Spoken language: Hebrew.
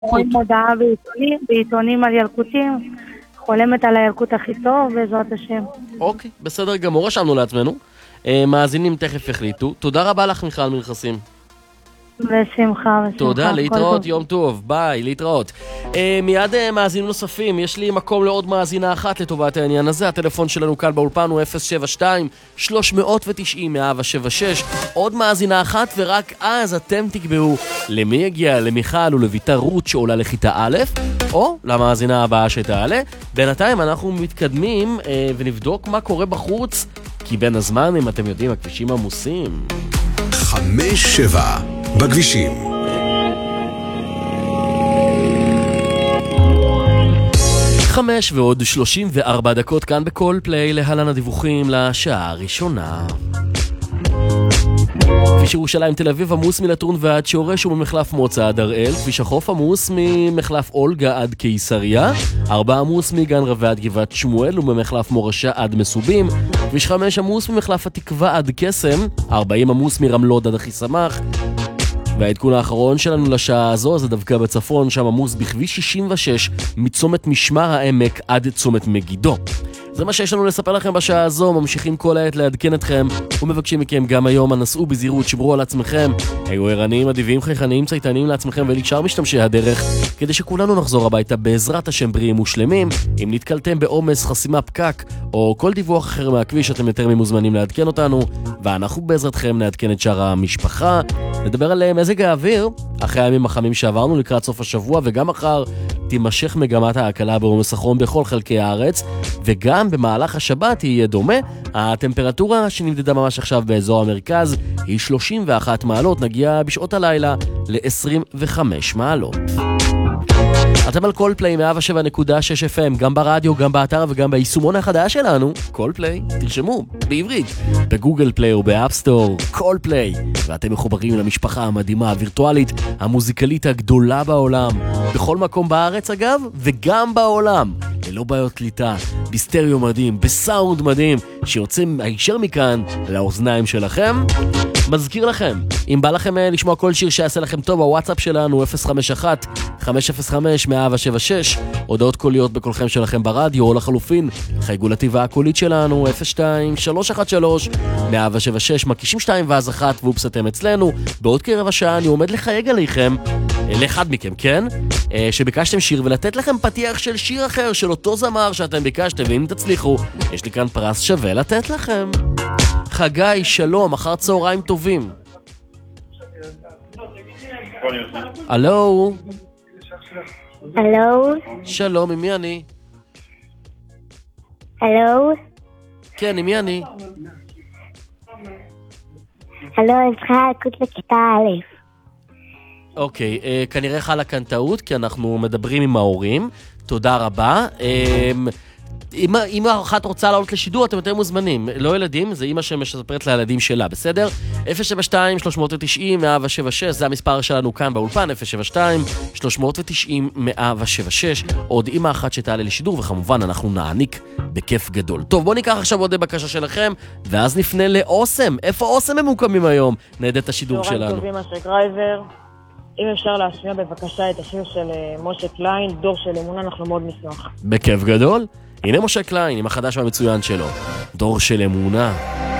רואים מודעה בעיתונים על ילקוטים, חולמת על הילקוט הכי טוב, בעזרת השם. אוקיי, בסדר גמור, רשמנו לעצמנו. מאזינים תכף החליטו. תודה רבה לך מיכל מרכסים. בשמחה. תודה, להתראות, יום טוב, ביי, להתראות. מיד מאזינים נוספים, יש לי מקום לעוד מאזינה אחת לטובת העניין הזה. הטלפון שלנו כאן באולפן הוא 072-390-176. עוד מאזינה אחת, ורק אז אתם תקבעו למי יגיע, למיכל ולויטל רות שעולה לכיתה א', או למאזינה הבאה שתעלה. בינתיים אנחנו מתקדמים ונבדוק מה קורה בחוץ, כי בין הזמן, אם אתם יודעים, הכבישים עמוסים. 5-7 בכבישים. 5:34 כאן בכל פליי, להלן הדיווחים לשעה הראשונה. כביש ירושלים תל אביב עמוס מלטרון ועד שורש וממחלף מוצא עד הראל. כביש החוף עמוס ממחלף אולגה עד קיסריה. 4 עמוס מגן רבי עד גבעת שמואל וממחלף מורשה עד מסובים. כביש 5 עמוס ממחלף התקווה עד קסם. 40 עמוס מרמלוד עד אחיסמך. והעדכון האחרון שלנו לשעה הזו זה דווקא בצפון, שם עמוס בכביש 66 מצומת משמר העמק עד צומת מגידו. זה מה שיש לנו לספר לכם בשעה הזו. ממשיכים כל העת לעדכן אתכם ומבקשים מכם גם היום, הנסעו בזהירות, שמרו על עצמכם, היו ערניים, אדיבים, חייכניים, צייתניים לעצמכם ולשאר משתמשי הדרך, כדי שכולנו נחזור הביתה בעזרת השם בריאים ושלמים. אם נתקלתם בעומס, חסימה, פקק או כל דיווח אחר מהכביש, אתם יותר ממוזמנים לעדכן אותנו, ואנחנו בעזרתכם נעדכן את שאר המשפחה. נדבר על מזג האוויר. אחרי הימים החמים שעברנו לקראת סוף השבוע וגם מחר תימשך מגמת ההקלה בעומס החום בכל חלקי הארץ, וגם במהלך השבת יהיה דומה. הטמפרטורה שנמדדה ממש עכשיו באזור המרכז היא 31 מעלות, נגיע בשעות הלילה ל-25 מעלות. אתם על כל פליי 107.6 FM, גם ברדיו, גם באתר וגם ביישומון החדש שלנו, כל פליי, תרשמו, בעברית, בגוגל פליי או באפסטור, כל פליי, ואתם מחוברים למשפחה המדהימה, הווירטואלית, המוזיקלית הגדולה בעולם, בכל מקום בארץ אגב, וגם בעולם, ללא בעיות קליטה, בסטריאו מדהים, בסאונד מדהים, שיוצא הישר מכאן לאוזניים שלכם. מזכיר לכם, אם בא לכם לשמוע כל שיר שיעשה לכם טוב, הוואטסאפ שלנו 051-505-176, הודעות קוליות בקולכם שלכם ברדיו, או לחלופין, חייגו לתיבה הקולית שלנו 02-313-176, מקישים 2 ואז 1 ואופסתם אצלנו. בעוד כרבע שעה אני עומד לחייג עליכם, לאחד מכם, כן? שביקשתם שיר ולתת לכם פתיח של שיר אחר של אותו זמר שאתם ביקשתם, ואם תצליחו, יש לי כאן פרס שווה לתת לכם. חגי, שלום, אחר צהריים טובים. הלו. הלו. שלום, עם מי אני? הלו. כן, עם מי אני? הלו, אני צריכה לקות לכיתה א'. אוקיי, כנראה חלה כאן טעות, כי אנחנו מדברים עם ההורים. תודה רבה. אם אחת רוצה לעלות לשידור, אתם יותר מוזמנים. לא ילדים, זה אמא שמשפרת לילדים שלה, בסדר? 072-390-176, זה המספר שלנו כאן באולפן, 072-390-176. עוד אמא אחת שתעלה לשידור, וכמובן אנחנו נעניק בכיף גדול. טוב, בואו ניקח עכשיו עוד בקשה שלכם, ואז נפנה לאוסם. איפה אוסם ממוקמים היום? נעד את השידור שלנו. תורן טובים, אשר גרייבר. אם אפשר להשמיע בבקשה את השיר של משה קליין, דור של אמונה, אנחנו מאוד נשמח. בכיף גדול. הנה משה קליין עם החדש והמצוין שלו, דור של אמונה.